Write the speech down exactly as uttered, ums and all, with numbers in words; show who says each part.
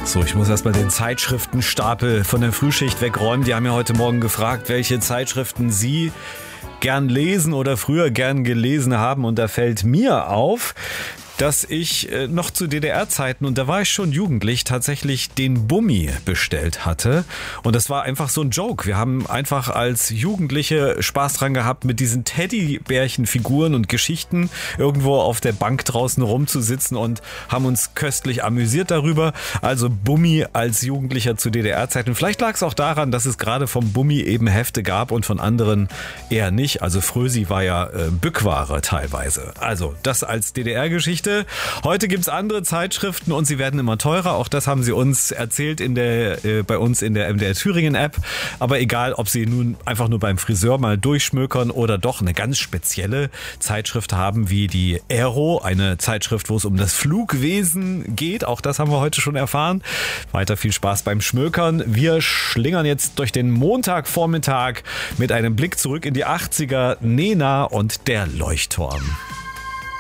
Speaker 1: So, ich muss erstmal den Zeitschriftenstapel von der Frühschicht wegräumen. Die haben ja heute Morgen gefragt, welche Zeitschriften Sie gern lesen oder früher gern gelesen haben. Und da fällt mir auf, dass ich äh, noch zu D D R-Zeiten, und da war ich schon jugendlich, tatsächlich den Bummi bestellt hatte. Und das war einfach so ein Joke. Wir haben einfach als Jugendliche Spaß dran gehabt, mit diesen Teddybärchen-Figuren und Geschichten irgendwo auf der Bank draußen rumzusitzen und haben uns köstlich amüsiert darüber. Also Bummi als Jugendlicher zu D D R-Zeiten. Vielleicht lag es auch daran, dass es gerade vom Bummi eben Hefte gab und von anderen eher nicht. Also Frösi war ja äh, Bückware teilweise. Also das als D D R-Geschichte. Heute gibt's andere Zeitschriften und sie werden immer teurer. Auch das haben sie uns erzählt in der, äh, bei uns in der M D R Thüringen App. Aber egal, ob sie nun einfach nur beim Friseur mal durchschmökern oder doch eine ganz spezielle Zeitschrift haben, wie die Aero, eine Zeitschrift, wo es um das Flugwesen geht. Auch das haben wir heute schon erfahren. Weiter viel Spaß beim Schmökern. Wir schlingern jetzt durch den Montagvormittag mit einem Blick zurück in die achtziger. Nena und der Leuchtturm.